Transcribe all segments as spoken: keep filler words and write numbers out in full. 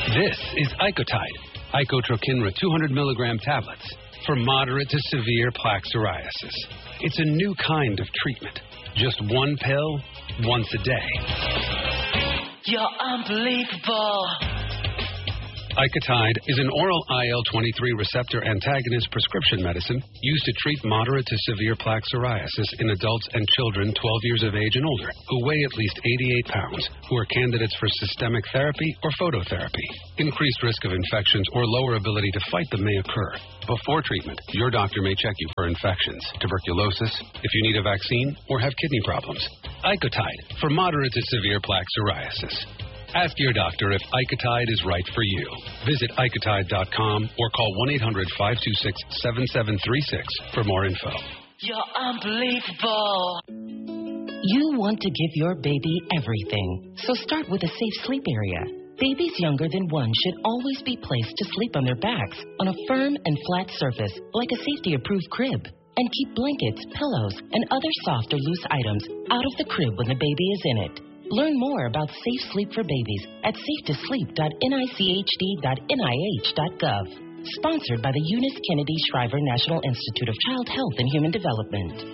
This is Icotide, Icotrokinra two hundred milligram tablets for moderate to severe plaque psoriasis. It's a new kind of treatment. Just one pill, once a day. You're unbelievable. Icotide is an oral I L twenty-three receptor antagonist prescription medicine used to treat moderate to severe plaque psoriasis in adults and children twelve years of age and older who weigh at least eighty-eight pounds, who are candidates for systemic therapy or phototherapy. Increased risk of infections or lower ability to fight them may occur. Before treatment, your doctor may check you for infections, tuberculosis, if you need a vaccine, or have kidney problems. Icotide for moderate to severe plaque psoriasis. Ask your doctor if Icotide is right for you. Visit Icotide dot com or call one eight hundred five two six seven seven three six for more info. You're unbelievable. You want to give your baby everything, so start with a safe sleep area. Babies younger than one should always be placed to sleep on their backs on a firm and flat surface like a safety-approved crib. And keep blankets, pillows, and other soft or loose items out of the crib when the baby is in it. Learn more about safe sleep for babies at safe to sleep dot N I C H D dot N I H dot gov. Sponsored by the Eunice Kennedy Shriver National Institute of Child Health and Human Development.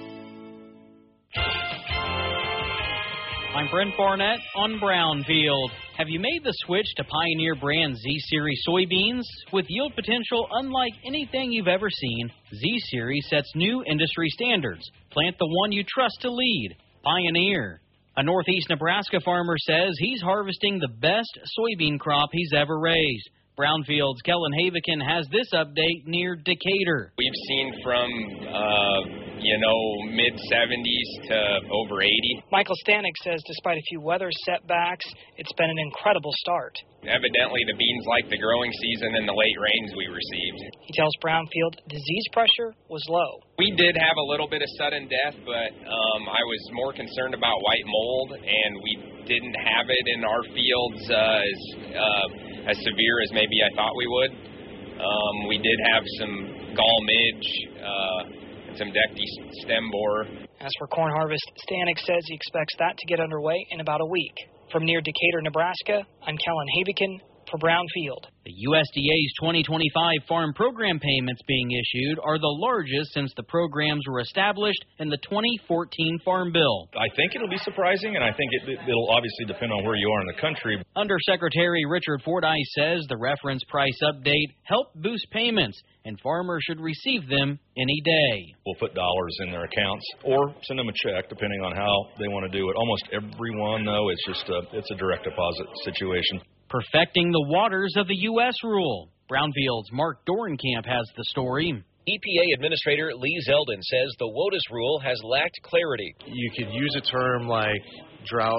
I'm Brent Barnett on Brownfield. Have you made the switch to Pioneer brand Z-Series soybeans? With yield potential unlike anything you've ever seen, Z-Series sets new industry standards. Plant the one you trust to lead, Pioneer. A Northeast Nebraska farmer says he's harvesting the best soybean crop he's ever raised. Brownfield's Kellen Havikin has this update near Decatur. We've seen from, uh, you know, mid seventies to over eighty. Michael Stanek says despite a few weather setbacks, it's been an incredible start. Evidently, the beans liked the growing season and the late rains we received. He tells Brownfield disease pressure was low. We did have a little bit of sudden death, but um, I was more concerned about white mold, and we didn't have it in our fields uh, as, uh, as severe as maybe I thought we would. Um, we did have some gall midge uh, and some decty stem borer. As for corn harvest, Stanek says he expects that to get underway in about a week. From near Decatur, Nebraska, I'm Kellen Havikin for Brownfield. The U S D A's twenty twenty-five farm program payments being issued are the largest since the programs were established in the twenty fourteen Farm Bill. I think it'll be surprising, and I think it, it'll obviously depend on where you are in the country. Undersecretary Richard Fordyce says the reference price update helped boost payments, and farmers should receive them any day. We'll put dollars in their accounts or send them a check, depending on how they want to do it. Almost everyone, though, it's just a, it's a direct deposit situation. Perfecting the waters of the U S rule. Brownfield's Mark Dorenkamp has the story. E P A Administrator Lee Zeldin says the WOTUS rule has lacked clarity. You could use a term like drought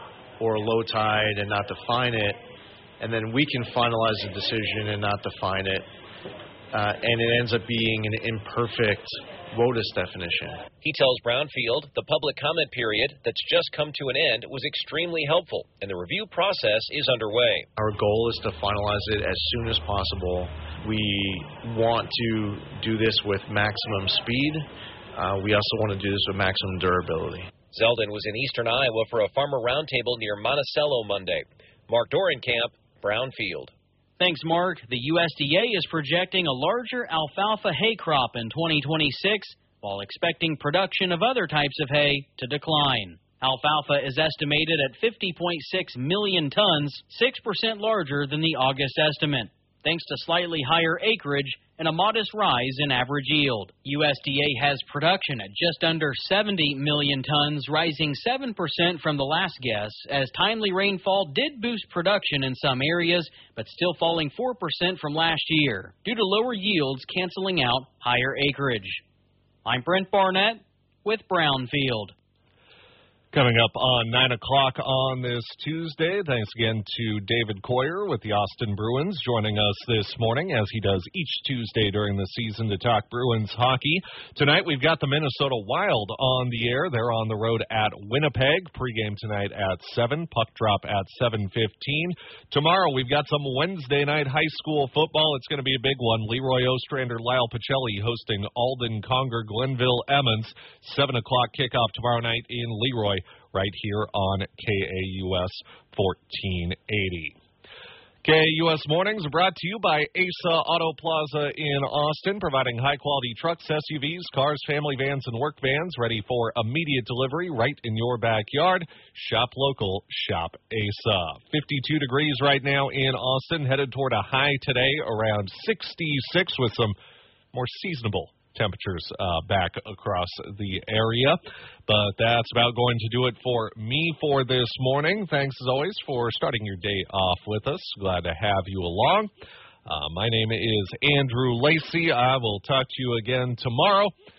or low tide and not define it, and then we can finalize a decision and not define it, uh, and it ends up being an imperfect WOTUS definition. He tells Brownfield the public comment period that's just come to an end was extremely helpful, and the review process is underway. Our goal is to finalize it as soon as possible. We want to do this with maximum speed. Uh, we also want to do this with maximum durability. Zeldin was in eastern Iowa for a farmer roundtable near Monticello Monday. Mark Dorenkamp, Brownfield. Thanks, Mark. The U S D A is projecting a larger alfalfa hay crop in twenty twenty-six, while expecting production of other types of hay to decline. Alfalfa is estimated at fifty point six million tons, six percent larger than the August estimate, thanks to slightly higher acreage and a modest rise in average yield. U S D A has production at just under seventy million tons, rising seven percent from the last guess, as timely rainfall did boost production in some areas, but still falling four percent from last year, due to lower yields canceling out higher acreage. I'm Brent Barnett with Brownfield. Coming up on nine o'clock on this Tuesday, thanks again to David Coyer with the Austin Bruins joining us this morning, as he does each Tuesday during the season to talk Bruins hockey. Tonight we've got the Minnesota Wild on the air. They're on the road at Winnipeg. Pregame tonight at seven, puck drop at seven fifteen. Tomorrow we've got some Wednesday night high school football. It's going to be a big one. Leroy Ostrander, Lyle Pacelli hosting Alden Conger, Glenville Emmons. seven o'clock kickoff tomorrow night in Leroy, right here on K A U S fourteen eighty. K U S Mornings are brought to you by Asa Auto Plaza in Austin, providing high-quality trucks, S U Vs, cars, family vans, and work vans ready for immediate delivery right in your backyard. Shop local, shop Asa. fifty-two degrees right now in Austin, headed toward a high today around sixty-six with some more seasonable temperatures uh, back across the area. But that's about going to do it for me for this morning. Thanks, as always, for starting your day off with us. Glad to have you along. Uh, my name is Andrew Lacey. I will talk to you again tomorrow.